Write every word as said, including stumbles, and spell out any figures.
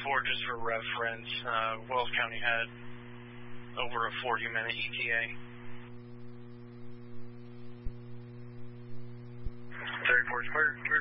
four, just for reference, uh, Wells County had over a forty minute E T A. thirty-four square,